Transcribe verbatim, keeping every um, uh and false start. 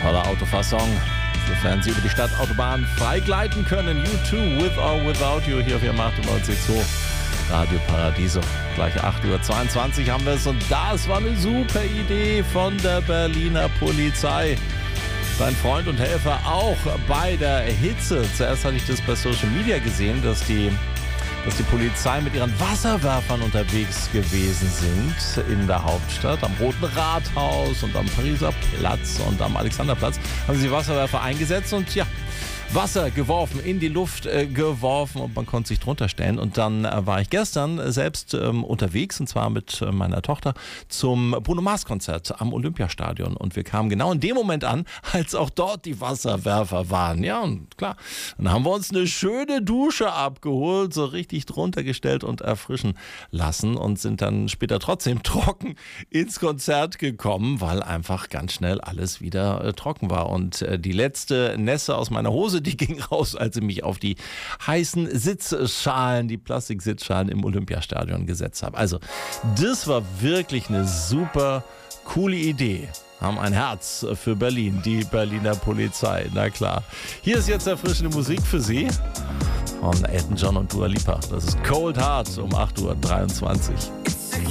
Tolle Autofassung, sofern Sie über die Stadtautobahn freigleiten können. U zwei, With or Without You, hier auf Ihrem achtundneunzig Komma zwei Radio Paradiso. Gleich acht Uhr zweiundzwanzig haben wir es und das war eine super Idee von der Berliner Polizei. Sein Freund und Helfer auch bei der Hitze. Zuerst hatte ich das bei Social Media gesehen, dass die, dass die Polizei mit ihren Wasserwerfern unterwegs gewesen sind in der Hauptstadt. Am Roten Rathaus und am Pariser Platz und am Alexanderplatz haben sie Wasserwerfer eingesetzt und ja, Wasser geworfen, in die Luft äh, geworfen und man konnte sich drunter stellen. Und dann äh, war ich gestern äh, selbst ähm, unterwegs und zwar mit äh, meiner Tochter zum Bruno Mars Konzert am Olympiastadion. Und wir kamen genau in dem Moment an, als auch dort die Wasserwerfer waren. Ja, und klar, dann haben wir uns eine schöne Dusche abgeholt, so richtig drunter gestellt und erfrischen lassen und sind dann später trotzdem trocken ins Konzert gekommen, weil einfach ganz schnell alles wieder äh, trocken war. Und äh, die letzte Nässe aus meiner Hose, die ging raus, als ich mich auf die heißen Sitzschalen, die Plastiksitzschalen im Olympiastadion gesetzt habe. Also, das war wirklich eine super coole Idee. Haben ein Herz für Berlin, die Berliner Polizei, na klar. Hier ist jetzt erfrischende Musik für Sie von Elton John und Dua Lipa. Das ist Cold Heart um acht Uhr dreiundzwanzig.